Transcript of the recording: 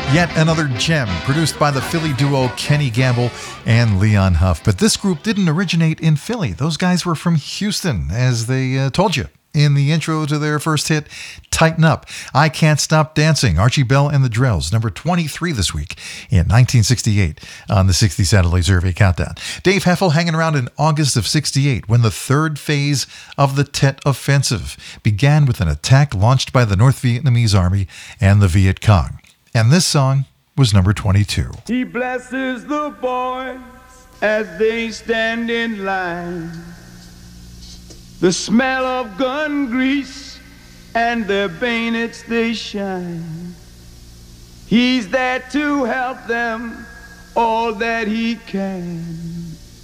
Yet another gem produced by the Philly duo Kenny Gamble and Leon Huff. But this group didn't originate in Philly. Those guys were from Houston, as they told you in the intro to their first hit, Tighten Up. I Can't Stop Dancing, Archie Bell and the Drells, number 23 this week in 1968 on the 60 Satellite Survey Countdown. Dave Heffel hanging around in August of 68 when the third phase of the Tet Offensive began with an attack launched by the North Vietnamese Army and the Viet Cong. And this song was number 22. He blesses the boys as they stand in line. The smell of gun grease and their bayonets they shine. He's there to help them all that he can.